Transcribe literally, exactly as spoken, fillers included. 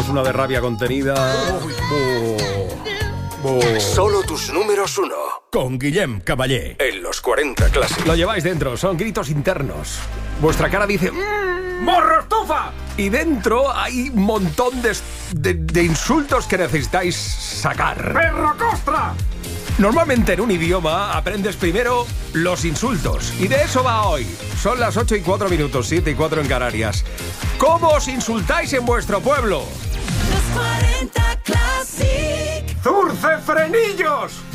tenemos una de rabia contenida. Oh, oh. Solo tus números uno. Con Guillem Caballé. En los cuarenta Classic. Lo lleváis dentro, son gritos internos. Vuestra cara dice... ¡Morro estufa! Y dentro hay un montón de, de, de insultos que necesitáis sacar. ¡Perro costra! Normalmente en un idioma aprendes primero los insultos. Y de eso va hoy. Son las ocho y cuatro minutos, siete y cuatro en Canarias. ¿Cómo os insultáis en vuestro pueblo? Los cuarenta Classic. ¡Zurce frenillos!